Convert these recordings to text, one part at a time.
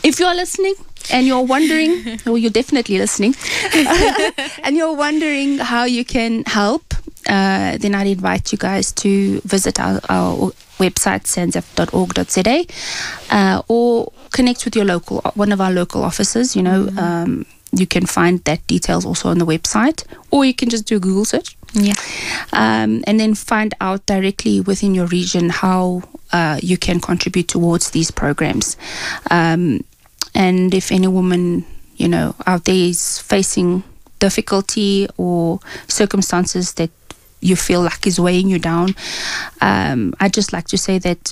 If you're listening and you're wondering, or you're definitely listening, and you're wondering how you can help, then I'd invite you guys to visit our website, sanzaf.org.za, or connect with your one of our local offices. You can find that details also on the website, or you can just do a Google search. Yeah. And then find out directly within your region how you can contribute towards these programs. And if any woman, out there is facing difficulty or circumstances that you feel like is weighing you down, I'd just like to say that,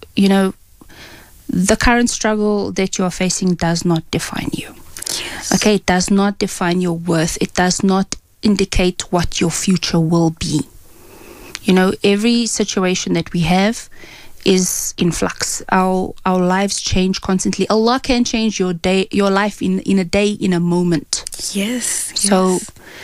the current struggle that you are facing does not define you. Yes. Okay, it does not define your worth. It does not indicate what your future will be. Every situation that we have is in flux. Our lives change constantly. Allah can change your life in a day, in a moment. Yes. So,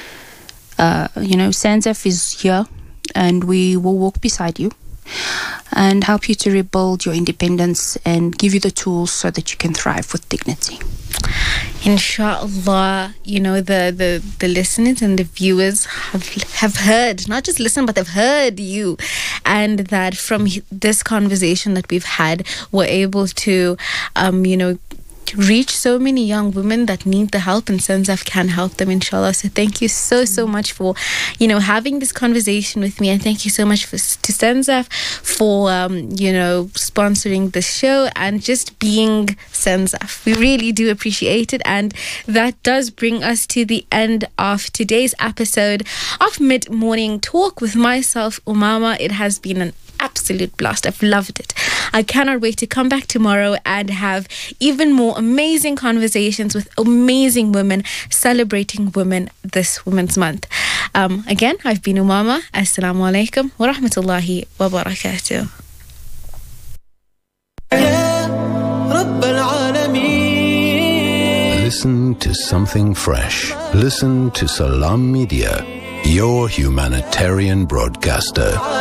Sanzaf is here, and we will walk beside you and help you to rebuild your independence and give you the tools so that you can thrive with dignity. Inshallah, the listeners and the viewers have heard, not just listened, but they've heard you, and that from this conversation that we've had, we're able to, reach so many young women that need the help, and Sanzaf can help them, inshallah. So thank you so much for having this conversation with me, and thank you so much to Sanzaf for sponsoring the show and just being Sanzaf. We really do appreciate it. And that does bring us to the end of today's episode of Mid Morning Talk with myself, Umama. It has been an absolute blast. I've loved it. I cannot wait to come back tomorrow and have even more amazing conversations with amazing women celebrating women this Women's Month. Again, I've been Umama. Assalamu alaikum wa rahmatullahi wa barakatuh. Listen to something fresh. Listen to Salam Media, your humanitarian broadcaster.